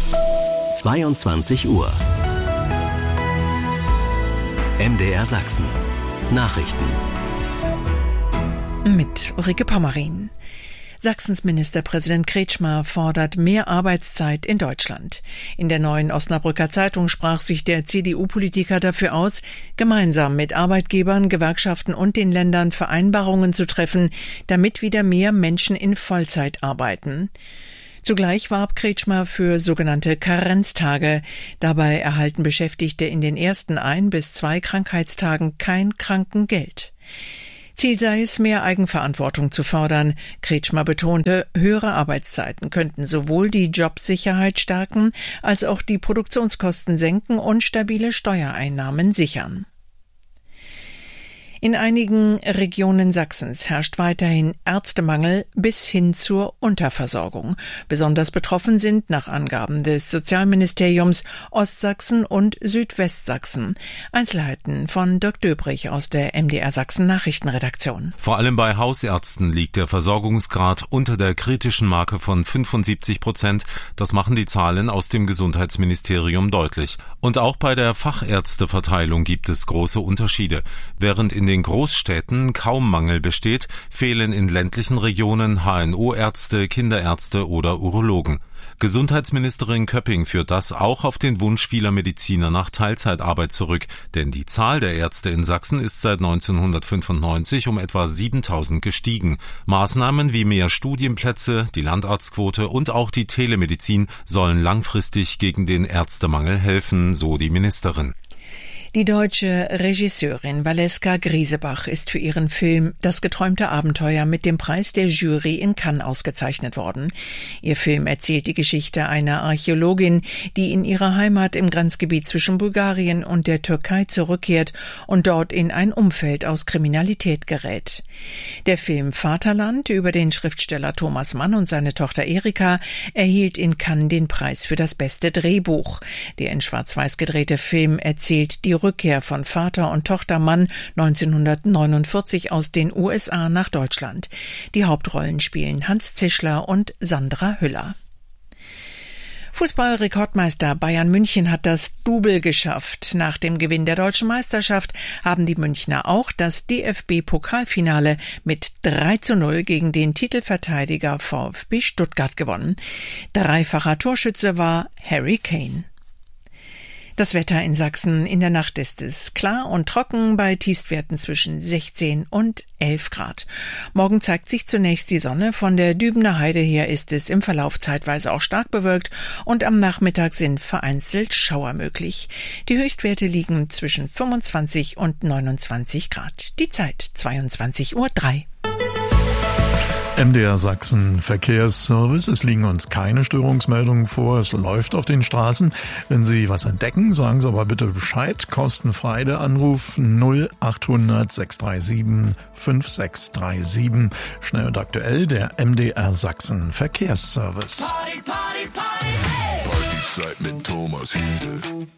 22 Uhr. MDR Sachsen. Nachrichten. Mit Ulrike Pommerin. Sachsens Ministerpräsident Kretschmer fordert mehr Arbeitszeit in Deutschland. In der Neuen Osnabrücker Zeitung sprach sich der CDU-Politiker dafür aus, gemeinsam mit Arbeitgebern, Gewerkschaften und den Ländern Vereinbarungen zu treffen, damit wieder mehr Menschen in Vollzeit arbeiten. Zugleich warb Kretschmer für sogenannte Karenztage. Dabei erhalten Beschäftigte in den ersten 1 bis 2 Krankheitstagen kein Krankengeld. Ziel sei es, mehr Eigenverantwortung zu fordern. Kretschmer betonte, höhere Arbeitszeiten könnten sowohl die Jobsicherheit stärken, als auch die Produktionskosten senken und stabile Steuereinnahmen sichern. In einigen Regionen Sachsens herrscht weiterhin Ärztemangel bis hin zur Unterversorgung. Besonders betroffen sind, nach Angaben des Sozialministeriums, Ostsachsen und Südwestsachsen. Einzelheiten von Dirk Döbrich aus der MDR Sachsen Nachrichtenredaktion. Vor allem bei Hausärzten liegt der Versorgungsgrad unter der kritischen Marke von 75%. Das machen die Zahlen aus dem Gesundheitsministerium deutlich. Und auch bei der Fachärzteverteilung gibt es große Unterschiede. Während in den Großstädten kaum Mangel besteht, fehlen in ländlichen Regionen HNO-Ärzte, Kinderärzte oder Urologen. Gesundheitsministerin Köpping führt das auch auf den Wunsch vieler Mediziner nach Teilzeitarbeit zurück, denn die Zahl der Ärzte in Sachsen ist seit 1995 um etwa 7.000 gestiegen. Maßnahmen wie mehr Studienplätze, die Landarztquote und auch die Telemedizin sollen langfristig gegen den Ärztemangel helfen, so die Ministerin. Die deutsche Regisseurin Valeska Griesebach ist für ihren Film Das geträumte Abenteuer mit dem Preis der Jury in Cannes ausgezeichnet worden. Ihr Film erzählt die Geschichte einer Archäologin, die in ihrer Heimat im Grenzgebiet zwischen Bulgarien und der Türkei zurückkehrt und dort in ein Umfeld aus Kriminalität gerät. Der Film Vaterland über den Schriftsteller Thomas Mann und seine Tochter Erika erhielt in Cannes den Preis für das beste Drehbuch. Der in Schwarz-Weiß gedrehte Film erzählt die Rückkehr von Vater und Tochter Mann 1949 aus den USA nach Deutschland. Die Hauptrollen spielen Hans Zischler und Sandra Hüller. Fußballrekordmeister Bayern München hat das Double geschafft. Nach dem Gewinn der deutschen Meisterschaft haben die Münchner auch das DFB-Pokalfinale mit 3:0 gegen den Titelverteidiger VfB Stuttgart gewonnen. Dreifacher Torschütze war Harry Kane. Das Wetter in Sachsen: in der Nacht ist es klar und trocken bei Tiefstwerten zwischen 16 und 11 Grad. Morgen zeigt sich zunächst die Sonne. Von der Dübener Heide her ist es im Verlauf zeitweise auch stark bewölkt und am Nachmittag sind vereinzelt Schauer möglich. Die Höchstwerte liegen zwischen 25 und 29 Grad. Die Zeit 22:03 Uhr. MDR Sachsen Verkehrsservice. Es liegen uns keine Störungsmeldungen vor. Es läuft auf den Straßen. Wenn Sie was entdecken, sagen Sie aber bitte Bescheid. Kostenfrei der Anruf 0800 637 5637. Schnell und aktuell der MDR Sachsen Verkehrsservice. Party, Party, Party, hey! Partyzeit mit Thomas Hügel.